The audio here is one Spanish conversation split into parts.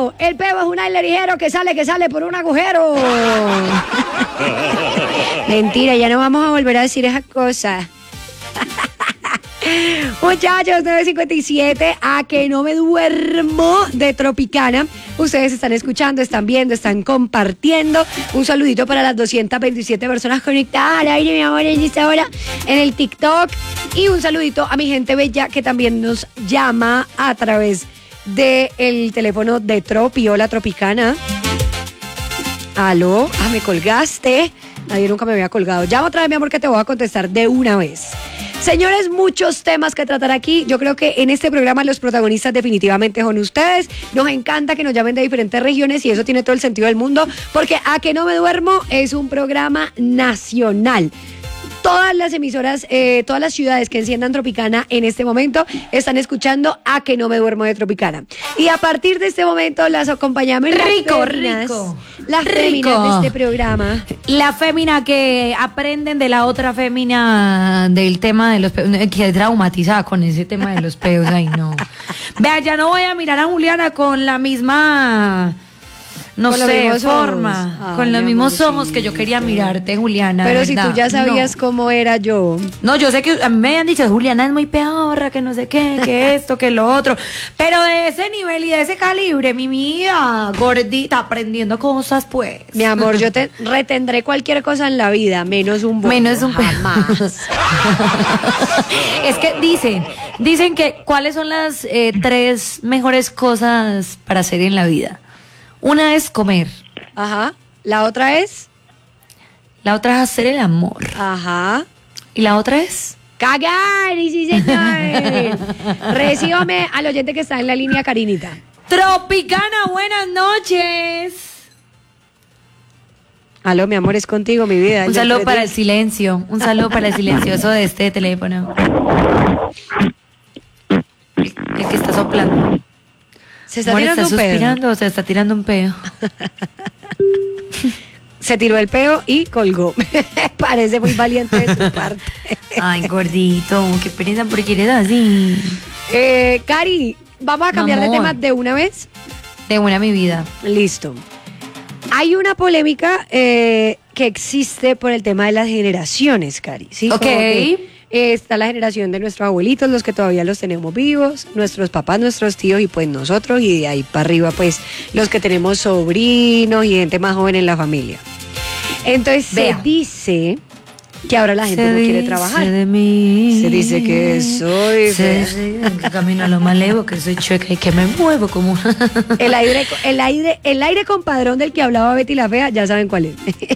peo es un aire ligero que sale por un agujero. Mentira, ya no vamos a volver a decir esas cosas. Muchachos, 9:57, a que no me duermo de Tropicana. Ustedes están escuchando, están viendo, están compartiendo. Un saludito para las 227 personas conectadas al aire, mi amor, en esta hora en el TikTok. Y un saludito a mi gente bella que también nos llama a través del teléfono de Tropi. Hola, Tropicana. Aló, me colgaste. Nadie nunca me había colgado. Llama otra vez, mi amor, que te voy a contestar de una vez. Señores, muchos temas que tratar aquí. Yo creo que en este programa los protagonistas definitivamente son ustedes. Nos encanta que nos llamen de diferentes regiones y eso tiene todo el sentido del mundo, porque A que no me duermo es un programa nacional. Todas las emisoras, todas las ciudades que enciendan Tropicana en este momento están escuchando A que no me duermo de Tropicana. Y a partir de este momento las acompañamos las féminas de este programa. La fémina que aprenden de la otra fémina del tema de los peos, que es traumatizada con ese tema de los peos. Ay, no. Vea, ya no voy a mirar a Juliana con la misma... No sé, forma, con los mismos ojos que yo quería mirarte, Juliana. Pero si tú ya sabías cómo era yo. No, yo sé que a mí me habían dicho, Juliana es muy peorra, que no sé qué, que esto, que lo otro. Pero de ese nivel y de ese calibre, mi vida, gordita, aprendiendo cosas, pues. Mi amor, yo te retendré cualquier cosa en la vida, menos un bono. Menos un jamás. Es que dicen que cuáles son las 3 mejores cosas para hacer en la vida. Una es comer. Ajá. La otra es hacer el amor. Ajá. Y la otra es cagar. Y sí, señor. Recíbame al oyente que está en la línea, Karinita. Tropicana, buenas noches. Aló, mi amor, es contigo, mi vida. Un saludo para el silencio. Un saludo para el silencioso de este teléfono. El que está soplando. Se está tirando un pedo. Se está tirando un peo. Se tiró el peo y colgó. Parece muy valiente de tu parte. Ay, gordito, qué pereza, ¿por qué eres así? Cari, vamos a cambiar de tema de una vez. De una, mi vida. Listo. Hay una polémica que existe por el tema de las generaciones, Cari. ¿Sí? Ok. Está la generación de nuestros abuelitos, los que todavía los tenemos vivos, nuestros papás, nuestros tíos y pues nosotros, y de ahí para arriba pues los que tenemos sobrinos y gente más joven en la familia. Entonces se dice que ahora la gente no quiere trabajar. De mí, se dice que soy que camino a lo malevo, que soy chueca y que me muevo como el aire compadrón del que hablaba Betty la Fea, ya saben cuál es.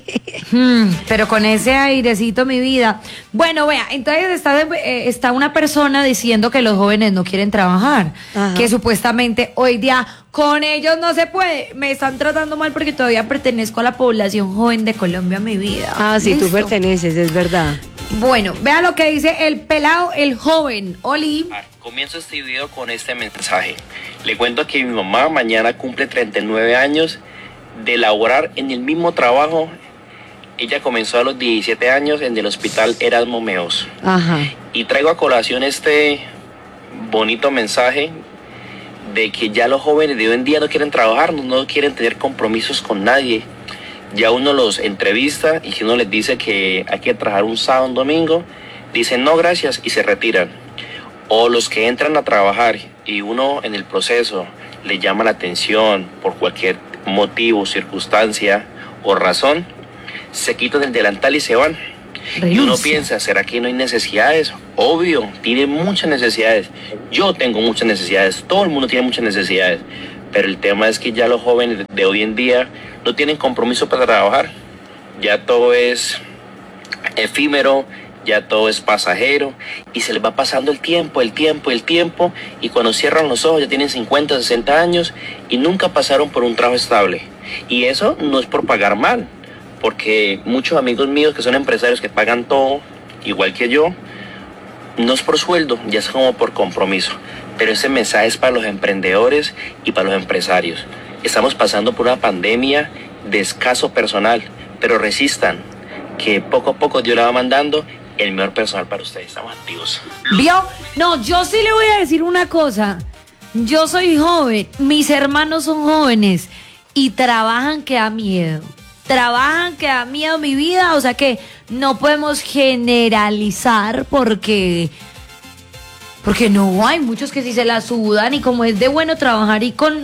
Pero con ese airecito, mi vida. Bueno, vea, entonces está una persona diciendo que los jóvenes no quieren trabajar. Ajá. Que supuestamente hoy día con ellos no se puede. Me están tratando mal porque todavía pertenezco a la población joven de Colombia, mi vida. Ah, sí, tú perteneces, es verdad. Bueno, vea lo que dice el pelado, el joven. Oli. Comienzo este video con este mensaje. Le cuento que mi mamá mañana cumple 39 años de laborar en el mismo trabajo. Ella comenzó a los 17 años en el hospital Erasmo Meos. Ajá. Y traigo a colación este bonito mensaje de que ya los jóvenes de hoy en día no quieren trabajar, no quieren tener compromisos con nadie. Ya uno los entrevista y si uno les dice que hay que trabajar un sábado, un domingo, dicen no gracias y se retiran. O los que entran a trabajar y uno en el proceso le llama la atención por cualquier motivo, circunstancia o razón, se quitan el delantal y se van. Renuncia. Y uno piensa, ¿será que no hay necesidades? Obvio, tiene muchas necesidades. Yo tengo muchas necesidades, todo el mundo tiene muchas necesidades. Pero el tema es que ya los jóvenes de hoy en día no tienen compromiso para trabajar. Ya todo es efímero, ya todo es pasajero y se les va pasando el tiempo y cuando cierran los ojos ya tienen 50, 60 años y nunca pasaron por un trabajo estable. Y eso no es por pagar mal, porque muchos amigos míos que son empresarios que pagan todo, igual que yo, no es por sueldo, ya es como por compromiso. Pero ese mensaje es para los emprendedores y para los empresarios. Estamos pasando por una pandemia de escaso personal, pero resistan, que poco a poco Dios le va mandando el mejor personal para ustedes. Estamos activos. ¿Vio? No, yo sí le voy a decir una cosa. yo soy joven, mis hermanos son jóvenes y trabajan que da miedo. Trabajan que da miedo mi vida, o sea que no podemos generalizar porque no, hay muchos que sí se la sudan y como es de bueno trabajar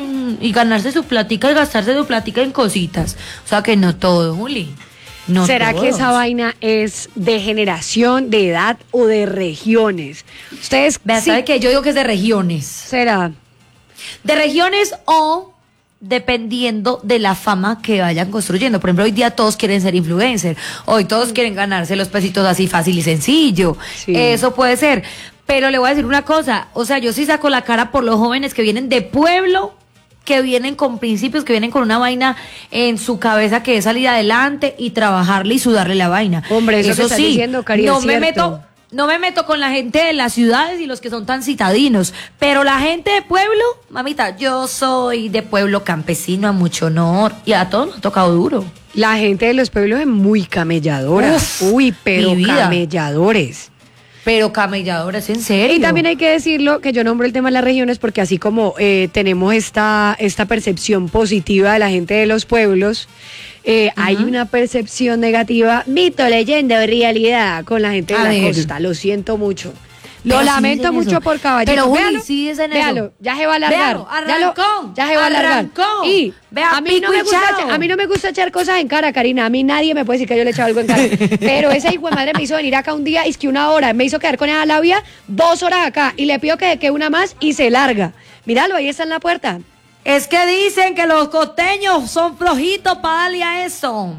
y ganarse su platica y gastarse su platica en cositas. O sea que no todo, Juli. No ¿Será todos. que esa vaina es de generación, de edad o de regiones? Ustedes Vea, sí. ¿sabe qué? Yo digo que es de regiones. ¿Será? De regiones o dependiendo de la fama que vayan construyendo. Por ejemplo, hoy día todos quieren ser influencer. Hoy todos quieren ganarse los pesitos así fácil y sencillo. Sí. Eso puede ser. Pero le voy a decir una cosa. O sea, yo sí saco la cara por los jóvenes que vienen de pueblo, que vienen con principios, que vienen con una vaina en su cabeza que es salir adelante y trabajarle y sudarle la vaina. Hombre, eso que estás sí, diciendo, Cari, no es me cierto. No me meto con la gente de las ciudades y los que son tan citadinos, pero la gente de pueblo, mamita, yo soy de pueblo campesino a mucho honor y a todos nos ha tocado duro. La gente de los pueblos es muy camelladora. Uf, Uy, pero mi vida. camelladores. Pero camelladores, en serio. Y también hay que decirlo, que yo nombro el tema de las regiones porque así como tenemos esta percepción positiva de la gente de los pueblos, hay una percepción negativa, mito, leyenda o realidad con la gente de A la ver. costa. Lo siento mucho. Lo Pero sí lamento dicen mucho eso. por Caballito. Pero, Juli, Véalo, sí dicen eso. véalo, ya se va a alargar. Véalo, arrancó, Ya se va a alargar. arrancó. Y Vea, a mí, no pico y me gusta, chao. a mí no me gusta echar cosas en cara, Karina. A mí nadie me puede decir que yo le he echado algo en cara. Pero esa hijo de madre me hizo venir acá un día, es que una hora. Me hizo quedar con esa labia 2 horas acá. Y le pido que una más y se larga. Míralo, ahí está en la puerta. Es que dicen que los costeños son flojitos para darle a eso.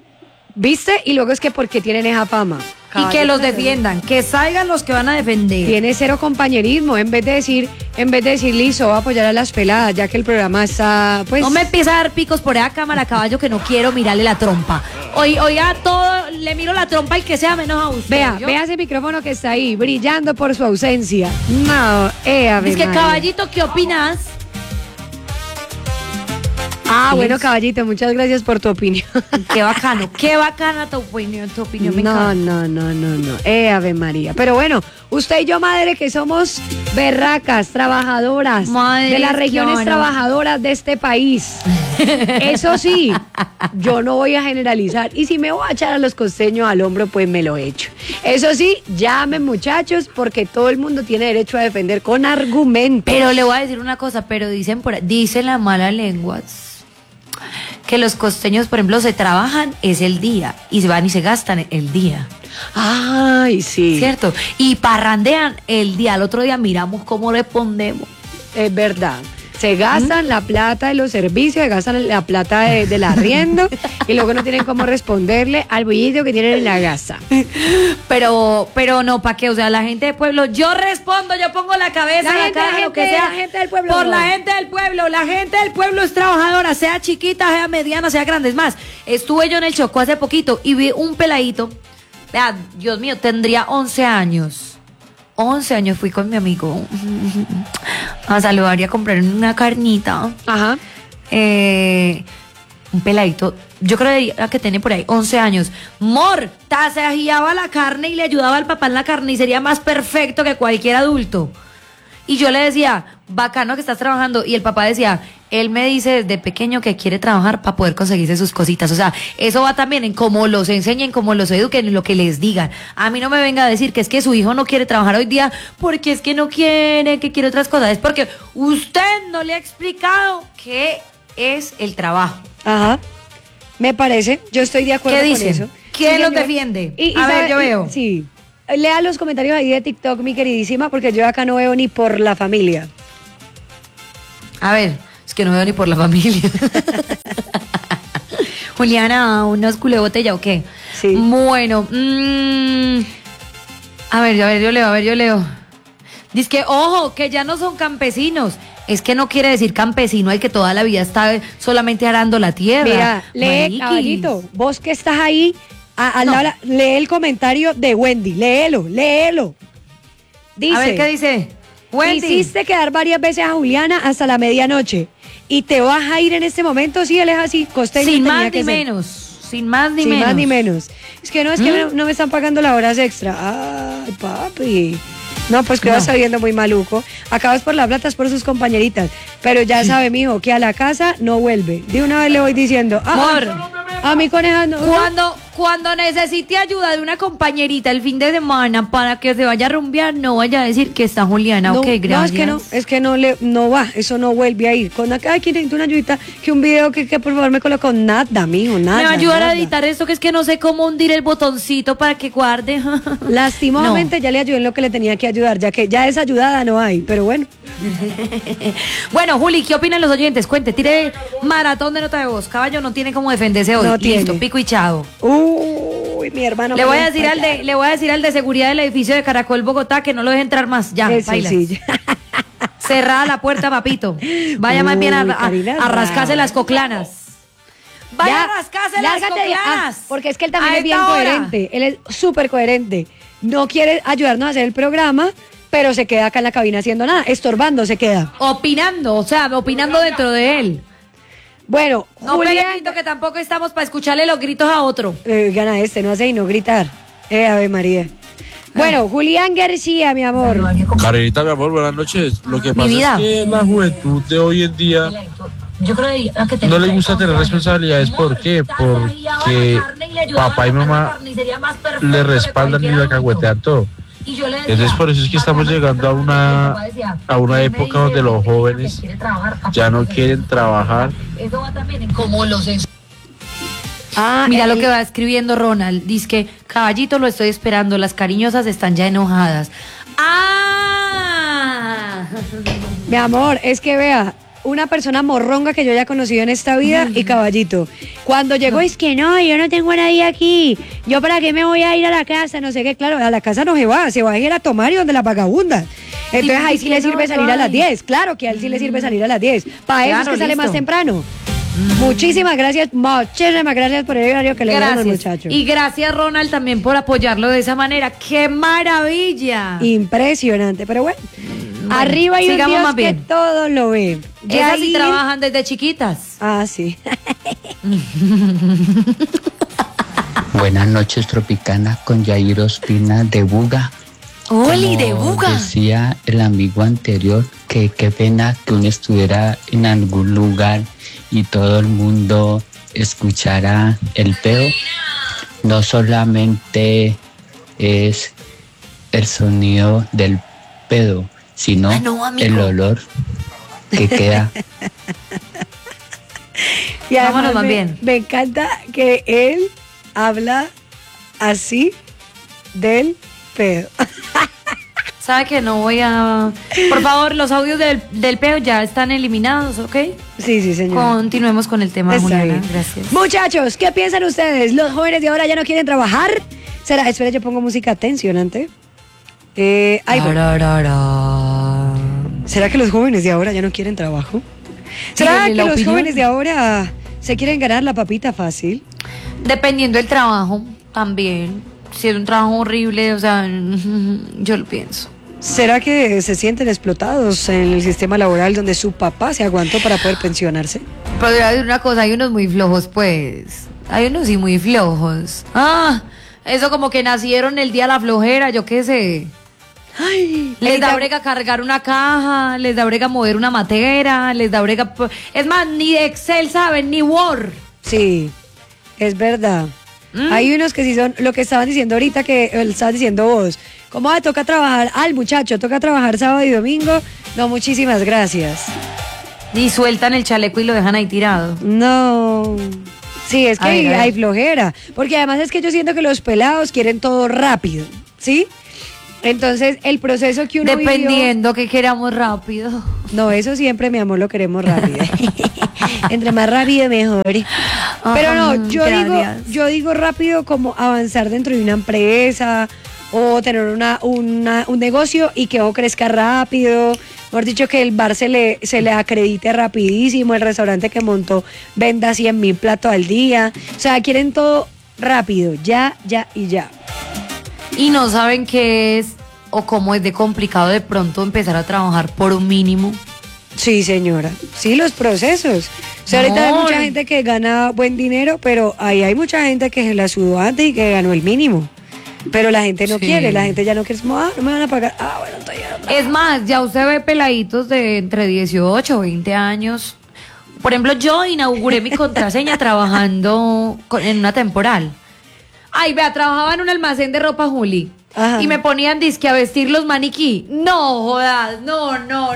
¿Viste? Y luego es que porque tienen esa fama. Y que los defiendan, que salgan los que van a defender. Tiene cero compañerismo, en vez de decir, listo, voy a apoyar a las peladas, ya que el programa está, pues. No me empieza a dar picos por esa cámara, caballo, que no quiero mirarle la trompa. Oiga, todo, le miro la trompa y que sea menos a usted. Vea, ¿yo? vea ese micrófono que está ahí, brillando por su ausencia. No, Ave Es que, María. caballito, ¿qué opinas? Ah, Sí. bueno, caballito, muchas gracias por tu opinión. Qué bacano, qué bacana tu opinión me No, encanta. no. Ave María. Pero bueno, usted y yo, madre, que somos berracas, trabajadoras, Madre, de las regiones claro. trabajadoras de este país. Eso sí, yo no voy a generalizar. Y si me voy a echar a los costeños al hombro, pues me lo echo. Eso sí, llamen, muchachos, porque todo el mundo tiene derecho a defender con argumentos. Pero le voy a decir una cosa, pero dicen dicen las malas lenguas que los costeños, por ejemplo, se trabajan es el día y se van y se gastan el día. Ay, sí. ¿Cierto? Y parrandean el día. Al otro día miramos cómo respondemos. Es verdad. Se gastan la plata de los servicios, se gastan la plata del arriendo y luego no tienen cómo responderle al bullito que tienen en la casa. Pero no, ¿para qué? O sea, la gente del pueblo, yo respondo, yo pongo la cabeza, la cara, lo que sea. La gente del pueblo. Por la gente del pueblo. La gente del pueblo es trabajadora, sea chiquita, sea mediana, sea grande. Es más, estuve yo en el Chocó hace poquito y vi un peladito. Vea, Dios mío, tendría 11 años. 11 años fui con mi amigo a saludar y a comprar una carnita. Ajá. Un peladito, yo creo que tiene por ahí 11 años. Tasajeaba la carne y le ayudaba al papá en la carnicería más perfecto que cualquier adulto. Y yo le decía, bacano que estás trabajando. Y el papá decía, él me dice desde pequeño que quiere trabajar para poder conseguirse sus cositas. O sea, eso va también en cómo los enseñen, cómo los eduquen, en lo que les digan. A mí no me venga a decir que es que su hijo no quiere trabajar hoy día porque es que no quiere, que quiere otras cosas. Es porque usted no le ha explicado qué es el trabajo. Ajá. Me parece, yo estoy de acuerdo ¿Qué con dicen? eso. ¿Quién Sí, los señor. defiende? Y A ver, sabe- yo veo. Sí. Lea los comentarios ahí de TikTok, mi queridísima, porque yo acá no veo ni por la familia. A ver, es que no veo ni por la familia. Juliana, ¿unos culé botella o qué? Sí. Bueno, a ver, yo leo. Dice que, ojo, que ya no son campesinos. Es que no quiere decir campesino el que toda la vida está solamente arando la tierra. Mira, lee, Mariquis. caballito, vos que estás ahí, al No. lado, lee el comentario de Wendy, léelo. Dice, A ver, ¿qué dice? Wendy. hiciste quedar varias veces a Juliana hasta la medianoche y te vas a ir en este momento, sí, él es así, costeño. Sin tenía más que ni ser. menos. Sin más ni Sin menos. más ni menos. Es que no me están pagando las horas extra. Ay, papi. No, pues que vas viendo muy maluco. Acabas por la plata, es por sus compañeritas. Pero ya sabe, mijo, que a la casa no vuelve. De una vez le voy diciendo, Amor, a mi coneja no. Cuando necesite ayuda de una compañerita el fin de semana para que se vaya a rumbear, no vaya a decir que está Juliana. No, Ok, gracias. No, es que no va, eso no vuelve a ir. Con acá, aquí necesito una ayudita, que un video que por favor me colocó, nada, mijo, nada. Me va a ayudar nada. a editar esto, que es que no sé cómo hundir el botoncito para que guarde. Lastimosamente ya le ayudé en lo que le tenía que ayudar, ya que ya esa ayudada no hay, pero bueno. Bueno, Juli, ¿qué opinan los oyentes? Cuente, tire maratón de nota de voz. Caballo no tiene cómo defenderse hoy. No Listo, tiene. pico y chavo. Uy, mi hermano. Le voy a decir al de seguridad del edificio de Caracol Bogotá que no lo deje entrar más. Ya, Eso baila. sí. Cerrada la puerta, papito. Vaya más bien a rascarse las coclanas. Vaya Ya, a rascarse las lárgate de- coclanas. porque es que él también A es bien esta hora. coherente. Él es súper coherente. No quiere ayudarnos a hacer el programa, pero se queda acá en la cabina haciendo nada, estorbando se queda. Opinando, o sea, opinando dentro de él. Bueno, No Julián, pegue grito, que tampoco estamos para escucharle los gritos a otro. gana no hace y no gritar. Ave María. Bueno, Julián García, mi amor. Karenita, mi amor, buenas noches. Lo que pasa vida. es que la juventud de hoy en día no le gusta tener responsabilidades. ¿Por qué? Porque papá y mamá le respaldan y le alcahuetean todo. Entonces por eso es que estamos llegando a una época donde los jóvenes ya no quieren trabajar. Mira lo que va escribiendo Ronald. Dice que, caballito, lo estoy esperando. Las cariñosas están ya enojadas. ¡Ah! Mi amor, es que vea, una persona morronga que yo haya conocido en esta vida y caballito. Cuando llegó es que no, yo no tengo a nadie aquí. ¿Yo para qué me voy a ir a la casa? No sé qué, claro, a la casa no se va a ir a tomar y donde la vagabunda. Entonces ahí sí le sirve salir a las 10. Claro que a él sí le sirve salir a las 10. Para eso es Claro, que sale listo. más temprano. Muchísimas gracias por el horario que le dieron los muchachos. Y gracias, Ronald, también por apoyarlo de esa manera. ¡Qué maravilla! Impresionante, pero bueno. Arriba hay un sigamos Dios más que bien. todo lo ve. Esas sí Yair- trabajan desde chiquitas. Ah, sí. Buenas noches, Tropicana, con Yair Ospina de Buga. ¡Oli, de Como Buga! decía el amigo anterior, que qué pena que uno estuviera en algún lugar y todo el mundo escuchara el peo. No solamente es el sonido del pedo, sino no, amigo. el olor que queda. Y además Vámonos más bien. me encanta que él habla así del pedo. ¿Sabe que no voy a...? Por favor, los audios del peo ya están eliminados, ¿ok? Sí, señor. Continuemos con el tema, Está Juliana. bien. Gracias. Muchachos, ¿qué piensan ustedes? ¿Los jóvenes de ahora ya no quieren trabajar? ¿Será? Espera, yo pongo música tensionante. Ahí voy. Tararara. ¿Será que los jóvenes de ahora ya no quieren trabajo? ¿Será Dígale que la los opinión. jóvenes de ahora se quieren ganar la papita fácil? Dependiendo del trabajo, también. Si es un trabajo horrible, o sea, yo lo pienso. ¿Será que se sienten explotados en el sistema laboral donde su papá se aguantó para poder pensionarse? Podría decir una cosa, hay unos muy flojos, pues. Hay unos sí muy flojos. Eso como que nacieron el día de la flojera, yo qué sé. Ay, Les da Anita, brega cargar una caja, les da brega mover una matera, les da brega... Es más, ni Excel saben, ni Word. Sí, es verdad. Hay unos que sí son lo que estaban diciendo ahorita, que estabas diciendo vos. ¿Cómo toca trabajar? Al muchacho, toca trabajar sábado y domingo. No, muchísimas gracias. Y sueltan el chaleco y lo dejan ahí tirado. No. Sí, es que A ver. hay flojera. Porque además es que yo siento que los pelados quieren todo rápido, ¿sí? Entonces, el proceso que uno vivió- Dependiendo que queramos rápido. No, eso siempre, mi amor, lo queremos rápido. Entre más rápido, mejor. Pero no, gracias. yo digo rápido como avanzar dentro de una empresa o tener un negocio y que o crezca rápido. Mejor dicho, que el bar se le acredite rapidísimo, el restaurante que montó venda 100.000 platos al día. O sea, quieren todo rápido, ya y ya. Y no saben qué es o cómo es de complicado de pronto empezar a trabajar por un mínimo. Sí, señora. Sí, los procesos. O sea, ahorita hay No. mucha gente que gana buen dinero, pero ahí hay mucha gente que se la sudó antes y que ganó el mínimo. Pero la gente no Sí. quiere, la gente ya no quiere, es como, no me van a pagar. Bueno, entonces ya no. Es más, ya usted ve peladitos de entre 18 o 20 años. Por ejemplo, yo inauguré mi contraseña trabajando en una temporal. Ay, vea, trabajaba en un almacén de ropa, Juli. Ajá. Y me ponían disque a vestir los maniquí. No, jodas, no.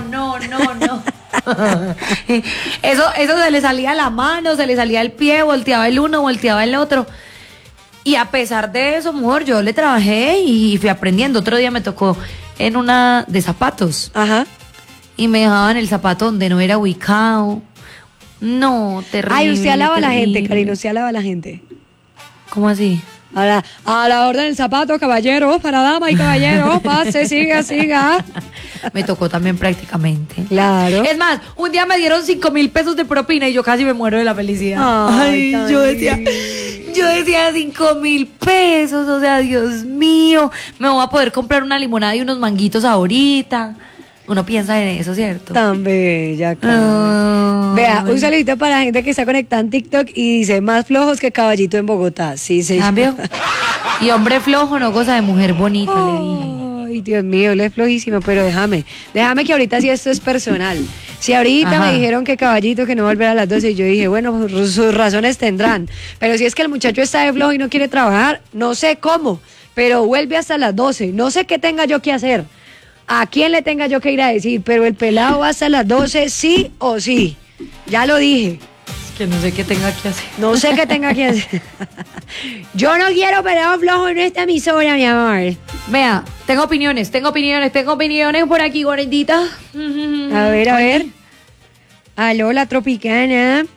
Eso se le salía la mano, se le salía el pie, volteaba el uno, volteaba el otro. Y a pesar de eso, mujer, yo le trabajé y fui aprendiendo. Otro día me tocó en una de zapatos. Ajá. Y me dejaban el zapato donde no era ubicado. No, terrible. Ay, usted alaba a la gente, terrible. Karina, usted alaba a la gente. ¿Cómo así? A la orden del zapato, caballero, para dama y caballero, pase, siga. Me tocó también prácticamente. Claro. Es más, un día me dieron 5,000 pesos de propina y yo casi me muero de la felicidad. Ay, yo decía 5,000 pesos, o sea, Dios mío, me voy a poder comprar una limonada y unos manguitos ahorita. Uno piensa en eso, ¿cierto? Tan bella, Karina. Vea, un saludito para la gente que está conectada en TikTok y dice, más flojos que caballito en Bogotá. Sí, sí. ¿Cambio? Y hombre flojo no goza de mujer bonita, le dije. Ay, Dios mío, él es flojísimo, pero déjame que ahorita sí esto es personal. Si ahorita Ajá. me dijeron que caballito que no volverá a las 12 y yo dije, bueno, sus razones tendrán. Pero si es que el muchacho está de flojo y no quiere trabajar, no sé cómo, pero vuelve hasta las 12. No sé qué tenga yo que hacer. ¿A quién le tenga yo que ir a decir? Pero el pelado va hasta las 12, sí o sí. Ya lo dije. Que no sé qué tenga que hacer. No sé qué tenga que hacer. Yo no quiero pelado flojo en esta emisora, mi amor. Vea, tengo opiniones por aquí, gordita. A ver. Aló, la Tropicana.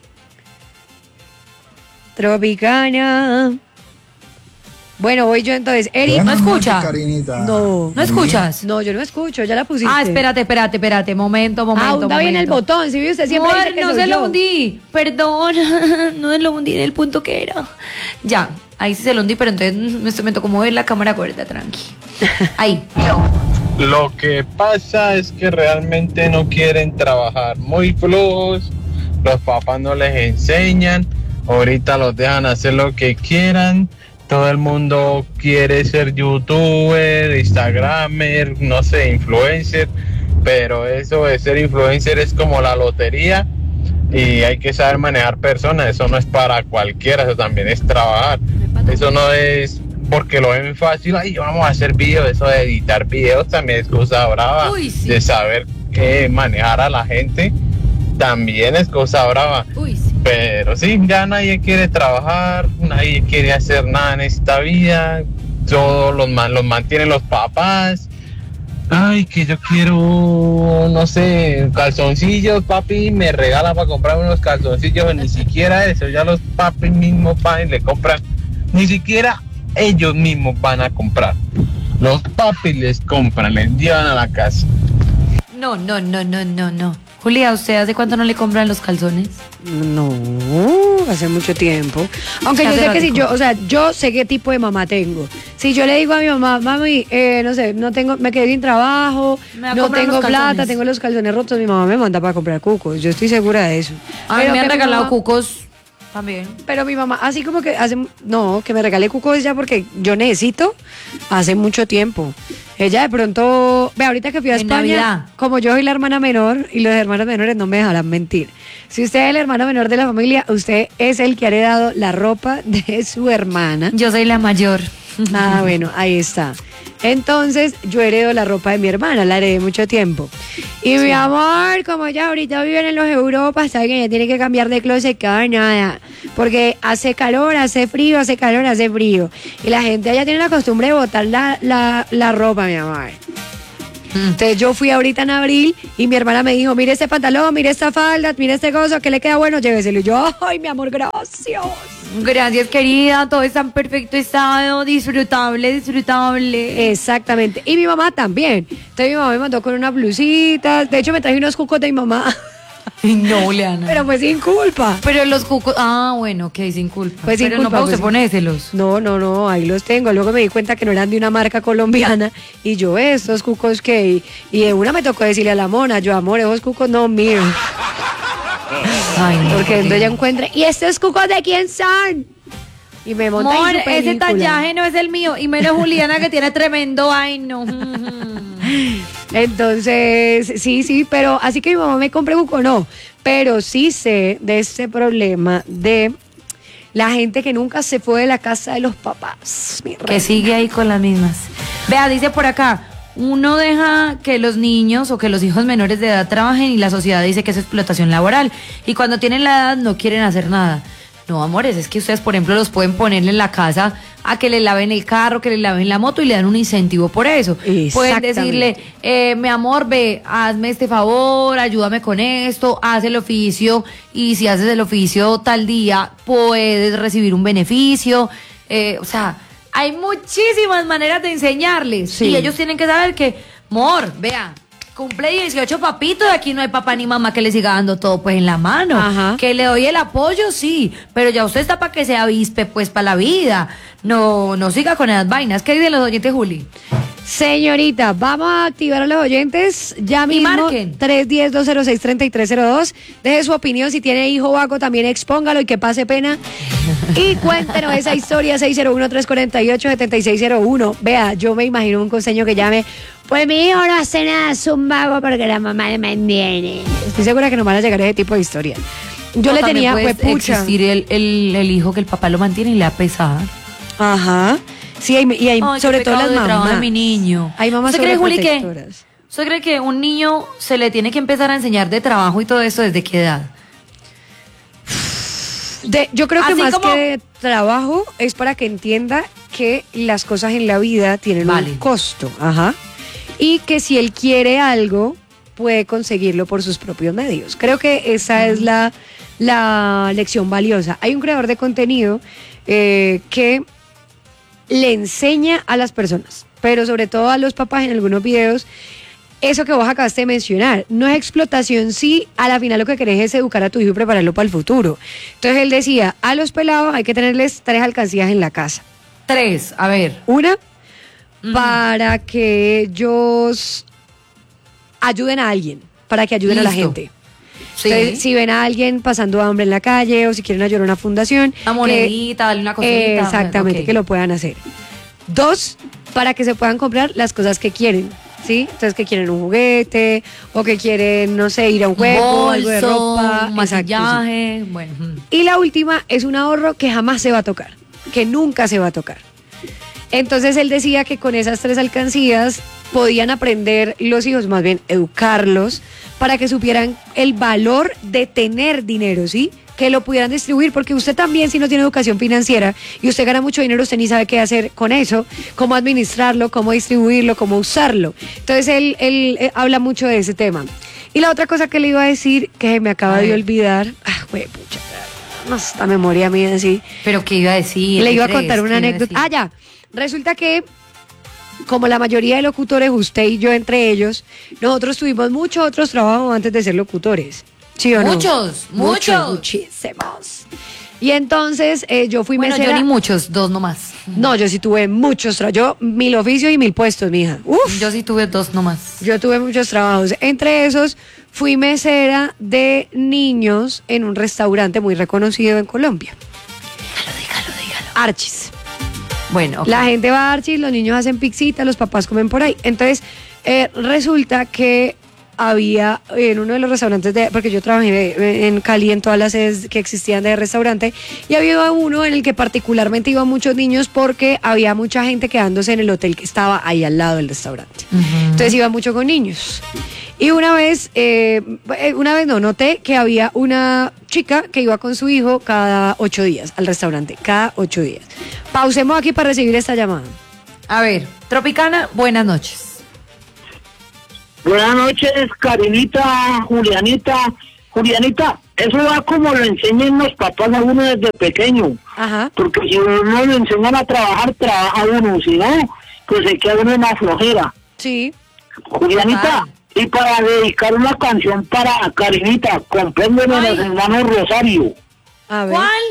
Bueno, voy yo entonces. Eric, ¿No escucha? No. ¿No escuchas? No, yo no escucho, ya la pusiste. Ah, espérate. Momento. ਹੁੰਦਾ bien el botón, si usted siempre dice Amor, que no soy se lo yo. hundí. Perdón, no se lo hundí en el punto que era. Ya, ahí sí se lo hundí, pero entonces me tocó mover la cámara gorda, tranqui. Ahí. Lo que pasa es que realmente no quieren trabajar, muy flojos, los papás no les enseñan, ahorita los dejan hacer lo que quieran, todo el mundo quiere ser youtuber, instagramer, no sé, influencer, pero eso de ser influencer es como la lotería y hay que saber manejar personas, eso no es para cualquiera, eso también es trabajar, eso no es porque lo ven fácil, ay, vamos a hacer videos, eso de editar videos también es cosa brava, Uy, sí. de saber manejar a la gente también es cosa brava. Uy, sí. Pero sí, ya nadie quiere trabajar, nadie quiere hacer nada en esta vida, todos los mantienen los papás. Ay, que yo quiero, no sé, calzoncillos, papi, me regala para comprarme unos calzoncillos, ni siquiera eso, ya los papis mismos van y le compran, ni siquiera ellos mismos van a comprar. Los papis les compran, les llevan a la casa. No. Julia, ¿usted hace cuánto no le compran los calzones? No, hace mucho tiempo. Aunque yo Hace sé que si ratico. yo sé qué tipo de mamá tengo. Si yo le digo a mi mamá, mami, no sé, me quedé sin trabajo, Me va a no comprar tengo los plata, calzones. tengo los calzones rotos, mi mamá me manda para comprar cucos. Yo estoy segura de eso. A mí Pero me han que mi regalado mamá- cucos también. Pero mi mamá, así como que que me regale cucos ya porque yo necesito hace mucho tiempo. Ella de pronto, ve, ahorita que fui a En España, Navidad. como yo soy la hermana menor y los hermanos menores no me dejarán mentir. Si usted es el hermano menor de la familia, usted es el que ha heredado la ropa de su hermana. Yo soy la mayor. Ah, bueno, ahí está. Entonces, yo heredo la ropa de mi hermana, la heredé mucho tiempo. Y mi amor, como ella ahorita viven en los Europas, sabe que ella tiene que cambiar de closet cada nada. Porque hace calor, hace frío, hace calor, hace frío. Y la gente allá tiene la costumbre de botar la ropa, mi amor. Entonces yo fui ahorita en abril y mi hermana me dijo, mire este pantalón, mire esta falda, mire este gozo, que le queda bueno, lléveselo. Y yo, ay, mi amor, gracias. Gracias, querida. Todo está en perfecto estado. Disfrutable. Exactamente. Y mi mamá también. Entonces mi mamá me mandó con unas blusitas. De hecho, me traje unos cucos de mi mamá. No, Leana. Pero fue sin culpa. Pero los cucos. Ah, bueno, ok, sin culpa. Pues sin pero no culpa, para pues usted sí. ponérselos. No, ahí los tengo. Luego me di cuenta que no eran de una marca colombiana. Y yo, estos cucos que. Y de una me tocó decirle a la mona, yo, amor, esos cucos no míos. Ay, no. Porque entonces ella encuentra, ¿y estos cucos de quién son? Y me monta Amor, en su ese película. tallaje no es el mío. Y menos Juliana que tiene tremendo. Ay, no. Entonces, sí, pero así que mi mamá me compre buco, no. Pero sí sé de este problema de la gente que nunca se fue de la casa de los papás. Mi Que reina. sigue ahí con las mismas. Vea, dice por acá, uno deja que los niños o que los hijos menores de edad trabajen y la sociedad dice que es explotación laboral. Y cuando tienen la edad no quieren hacer nada. No, amores, es que ustedes, por ejemplo, los pueden poner en la casa a que le laven el carro, que le laven la moto y le dan un incentivo por eso. Pueden decirle, mi amor, ve, hazme este favor, ayúdame con esto, haz el oficio y si haces el oficio tal día puedes recibir un beneficio. O sea, hay muchísimas maneras de enseñarles. Sí. Y ellos tienen que saber que, amor, vea, cumple 18 papitos y aquí no hay papá ni mamá que le siga dando todo pues en la mano. Ajá. Que le doy el apoyo, sí, pero ya usted está para que se avispe pues para la vida. No siga con esas vainas. ¿Qué dicen los oyentes, Juli? Señorita, vamos a activar a los oyentes ya mismo. marquen. 310-206-3302. Deje su opinión. Si tiene hijo vago, también expóngalo y que pase pena. Y cuéntenos esa historia, 601-348-7601. Vea, yo me imagino un costeño que llame, pues mi hijo no hace nada, es un vago porque la mamá le mantiene. Estoy segura que nos van a llegar ese tipo de historia. Yo le tenía, puede pues pucha. existir el hijo que el papá lo mantiene y le da pesar. Ajá. Sí, y hay Ay, sobre qué todo las pecado de trabajo de mamás. mi niño. Hay mamás ¿Usted cree, Juli, que sobreprotectoras. ¿usted cree que un niño se le tiene que empezar a enseñar de trabajo y todo eso desde qué edad? Yo creo que Así más como- que de trabajo es para que entienda que las cosas en la vida tienen Vale. un costo. Ajá. Y que si él quiere algo, puede conseguirlo por sus propios medios. Creo que esa es la lección valiosa. Hay un creador de contenido que le enseña a las personas, pero sobre todo a los papás en algunos videos, eso que vos acabaste de mencionar. No es explotación, sí, a la final lo que querés es educar a tu hijo y prepararlo para el futuro. Entonces él decía, a los pelados hay que tenerles 3 alcancías en la casa. 3, a ver. Una, para que ellos ayuden a alguien, para que ayuden a la Listo. gente. Sí. Entonces, si ven a alguien pasando hambre en la calle o si quieren ayudar a una fundación, Una monedita, darle una cosita. exactamente, Ok. que lo puedan hacer. 2, para que se puedan comprar las cosas que quieren, ¿sí? Entonces, que quieren un juguete o que quieren, no sé, ir a un juego, algo de Bolso, ropa. un exacto, sí. maquillaje, bueno. Y la última es un ahorro que jamás se va a tocar, que nunca se va a tocar. Entonces él decía que con esas 3 alcancías podían aprender los hijos, más bien educarlos, para que supieran el valor de tener dinero, ¿sí? Que lo pudieran distribuir, porque usted también, si no tiene educación financiera y usted gana mucho dinero, usted ni sabe qué hacer con eso, cómo administrarlo, cómo distribuirlo, cómo usarlo. Entonces él habla mucho de ese tema. Y la otra cosa que le iba a decir, que me acaba A de ver. olvidar, pucha, no, esta memoria mía así. Pero ¿qué iba a decir? Le ¿Qué iba a crees? contar una ¿Qué iba a anécdota. decir? Ya. Resulta que, como la mayoría de locutores, usted y yo entre ellos, nosotros tuvimos muchos otros trabajos antes de ser locutores. ¿Sí o no? Muchos. Muchísimos. Y entonces yo fui Bueno, mesera. yo ni muchos, 2 nomás. No, yo sí tuve muchos trabajos. Yo, 1000 oficios y 1000 puestos, mija. Uf. Yo sí tuve 2 nomás. Yo tuve muchos trabajos. Entre esos, fui mesera de niños en un restaurante muy reconocido en Colombia. Dígalo. Archis. Bueno, ok. La gente va a Archis, los niños hacen pixita, los papás comen por ahí. Entonces, resulta que había en uno de los restaurantes, porque yo trabajé en Cali en todas las sedes que existían de restaurante, y había uno en el que particularmente iban muchos niños porque había mucha gente quedándose en el hotel que estaba ahí al lado del restaurante. Entonces iba mucho con niños. Y una vez noté que había una chica que iba con su hijo cada 8 días al restaurante, cada 8 días. Pausemos aquí para recibir esta llamada. A ver, Tropicana, buenas noches. Buenas noches, Karinita, Julianita. Julianita, eso va como lo enseñan los papás a uno desde pequeño. Ajá. Porque si uno le enseñan a trabajar, trabaja uno. Si no, pues se queda uno en la flojera. Sí. Julianita, Total. y para dedicar una canción para Karinita, compréndeme Ay. los hermanos Rosario. A ver. ¿Cuál?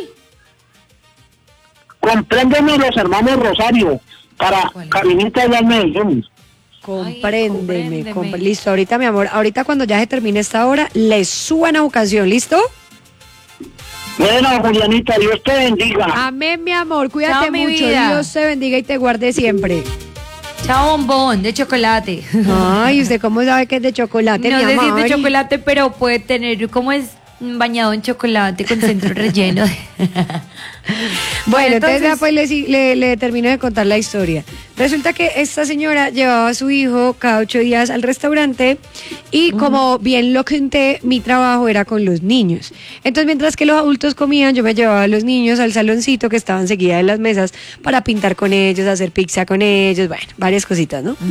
Compréndeme los hermanos Rosario para ¿Cuál? Karinita allá en Medellín. Compréndeme. compréndeme. Listo, ahorita, mi amor. Ahorita cuando ya se termine esta hora, le suban a ocasión. ¿Listo? Bueno, Julianita, Dios te bendiga. Amén, mi amor. Cuídate Chao, mi mucho. vida. Dios te bendiga y te guarde siempre. Chao, bombón de chocolate. Ay, ¿usted cómo sabe que es de chocolate, No mi sé si es amor? de chocolate, pero puede tener, ¿cómo es? Bañado en chocolate con centro relleno. Bueno, entonces después le termino de contar la historia. Resulta que esta señora llevaba a su hijo cada 8 días al restaurante y como bien lo conté, mi trabajo era con los niños. Entonces mientras que los adultos comían, yo me llevaba a los niños al saloncito que estaban enseguida de las mesas para pintar con ellos, hacer pizza con ellos, bueno, varias cositas, ¿no?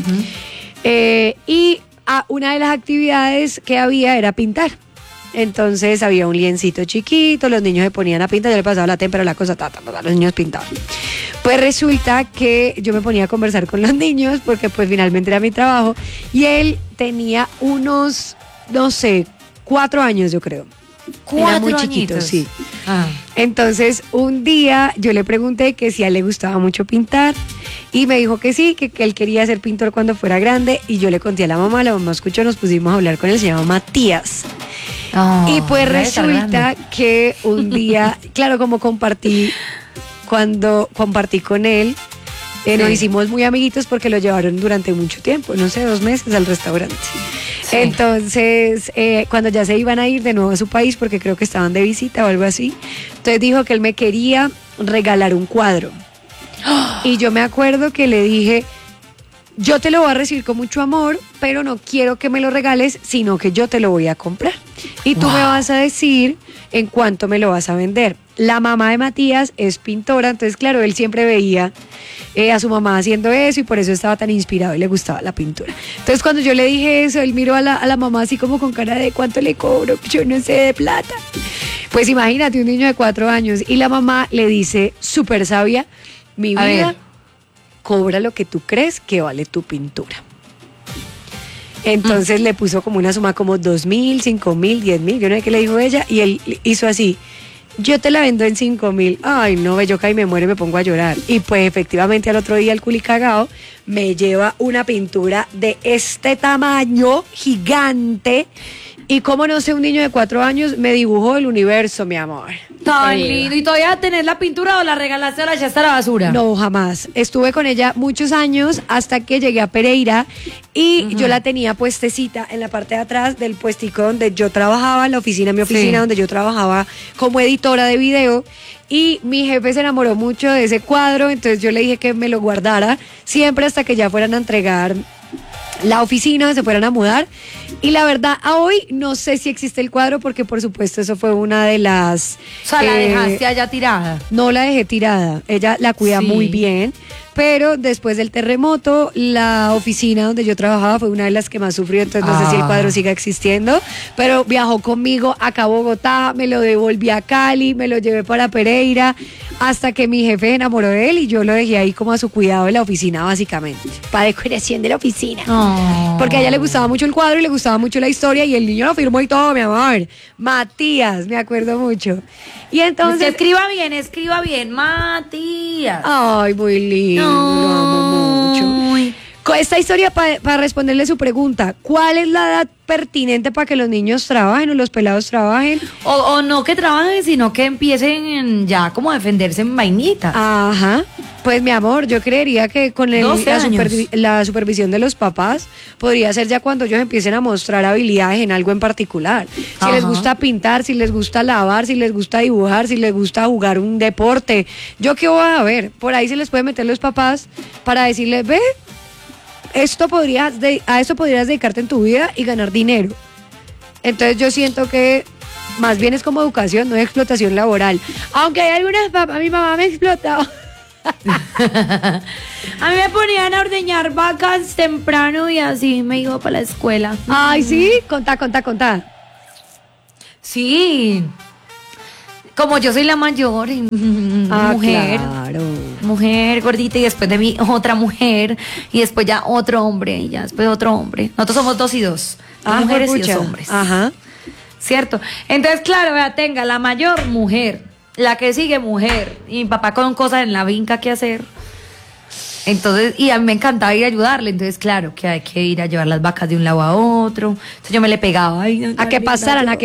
Y una de las actividades que había era pintar. Entonces había un liencito chiquito, los niños se ponían a pintar, yo le pasaba la témpera, la cosa, los niños pintaban. Pues resulta que yo me ponía a conversar con los niños, porque pues finalmente era mi trabajo, y él tenía unos, no sé, 4 años yo creo. Era muy chiquito, añitos. sí. Ah. Entonces un día yo le pregunté que si a él le gustaba mucho pintar y me dijo que sí, que él quería ser pintor cuando fuera grande, y yo le conté a la mamá escuchó, nos pusimos a hablar con él, se llama Matías. Oh, Y pues debe estar resulta grande. que un día, claro, como cuando compartí con él, nos hicimos muy amiguitos porque lo llevaron durante mucho tiempo, no sé, 2 meses al restaurante. Sí. Entonces, cuando ya se iban a ir de nuevo a su país, porque creo que estaban de visita o algo así, entonces dijo que él me quería regalar un cuadro. Y yo me acuerdo que le dije, yo te lo voy a recibir con mucho amor, pero no quiero que me lo regales, sino que yo te lo voy a comprar. Y tú me vas a decir en cuánto me lo vas a vender. La mamá de Matías es pintora, entonces claro, él siempre veía a su mamá haciendo eso y por eso estaba tan inspirado y le gustaba la pintura. Entonces cuando yo le dije eso, él miró a la mamá así como con cara de ¿cuánto le cobro? Yo no sé de plata. Pues imagínate, un niño de 4 años y la mamá le dice, súper sabia, mi A vida, ver. cobra lo que tú crees que vale tu pintura. Entonces le puso como una suma como 2.000, 5.000, 10.000, yo no sé qué le dijo ella, y él hizo así, yo te la vendo en 5.000, ay no, yo caí, me muero y me pongo a llorar. Y pues efectivamente al otro día el culicagao me lleva una pintura de este tamaño gigante, y como no sé, un niño de 4 años me dibujó el universo, mi amor. Tan lindo. ¿Y todavía tenés la pintura o la regalaste o la echaste a la basura? No, jamás. Estuve con ella muchos años hasta que llegué a Pereira y yo la tenía puestecita en la parte de atrás del puestico donde yo trabajaba, en la oficina, mi oficina, Sí. donde yo trabajaba como editora de video. Y mi jefe se enamoró mucho de ese cuadro, entonces yo le dije que me lo guardara siempre hasta que ya fueran a entregar la oficina, se fueran a mudar. Y la verdad, a hoy no sé si existe el cuadro porque por supuesto eso fue una de las... O sea, la dejaste allá tirada. No la dejé tirada, ella la cuida Sí. muy bien, pero después del terremoto, la oficina donde yo trabajaba fue una de las que más sufrió, entonces no sé si el cuadro siga existiendo, pero viajó conmigo acá a Bogotá, me lo devolví a Cali, me lo llevé para Pereira, hasta que mi jefe se enamoró de él y yo lo dejé ahí como a su cuidado de la oficina básicamente, para decoración de la oficina. Oh. Porque a ella le gustaba mucho el cuadro y le gustaba mucho la historia y el niño lo firmó y todo, mi amor. Matías, me acuerdo mucho. Y entonces... Usted escriba bien, Matías. Ay, muy lindo, lo amo mucho. Ay. Con esta historia, para responderle su pregunta, ¿cuál es la edad pertinente para que los niños trabajen o los pelados trabajen? O no que trabajen, sino que empiecen ya como a defenderse en vainitas. Ajá. Pues mi amor, yo creería que con 12 años. la supervisión de los papás podría ser ya cuando ellos empiecen a mostrar habilidades en algo en particular. Si Ajá. les gusta pintar, si les gusta lavar, si les gusta dibujar, si les gusta jugar un deporte. Yo qué voy a ver, por ahí se les puede meter los papás para decirles, ve, a esto podrías dedicarte en tu vida y ganar dinero. Entonces yo siento que más bien es como educación, no es explotación laboral. Aunque hay algunas papás, mi mamá me explotó. A mí me ponían a ordeñar vacas temprano y así me iba para la escuela. Ay, sí, contá. Sí. Como yo soy la mayor, mujer. Claro. Mujer gordita y después de mí otra mujer y después ya otro hombre y ya después otro hombre. Nosotros somos 2 y 2. Dos mujeres y 2 hombres. Ajá. ¿Cierto? Entonces, claro, vea, tenga la mayor mujer, la que sigue mujer y mi papá con cosas en la vinca que hacer. Entonces, y a mí me encantaba ir a ayudarle. Entonces, claro, que hay que ir a llevar las vacas de un lado a otro. Entonces yo me le pegaba. Ay, no, A que pasaran, a que